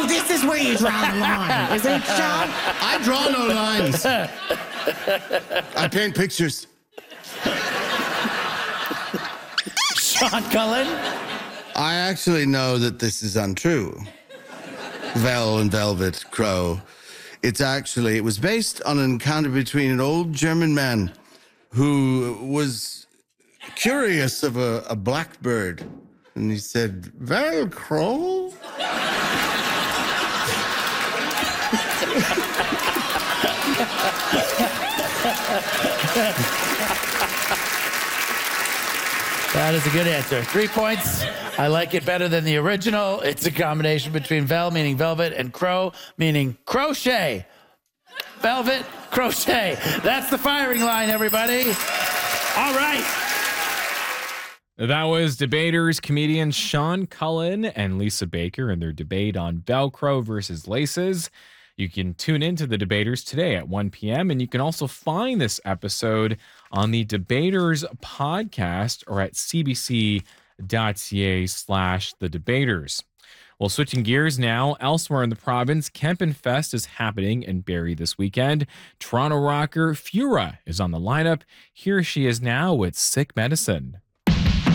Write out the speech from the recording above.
Oh, this is where you draw the line, isn't it, Sean? I draw no lines. I paint pictures. Sean Cullen. I actually know that this is untrue. Vel and Velvet Crow. It was based on an encounter between an old German man who was curious of a blackbird. And he said, Velcro? That is a good answer. 3 points. I like it better than the original. It's a combination between vel, meaning velvet, and crow, meaning crochet. Velvet, crochet. That's the firing line, everybody. All right. That was debaters, comedians Sean Cullen and Lisa Baker in their debate on Velcro versus laces. You can tune into the debaters today at 1 p.m. And you can also find this episode on the Debaters podcast or at cbc.ca/the debaters. Well, switching gears now, elsewhere in the province, Kempenfest is happening in Barrie this weekend. Toronto rocker Fura is on the lineup. Here she is now with Sick Medicine.